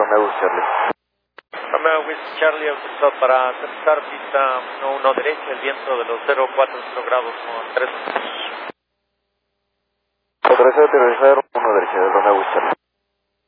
Romeo Charlie. Romeo Whiskey Charlie, autorizado para aterrizar pista 1 derecha, el viento de los 040 grados con 3 minutos. Autorizado a aterrizar 1 derecha, Romeo Whiskey Charlie.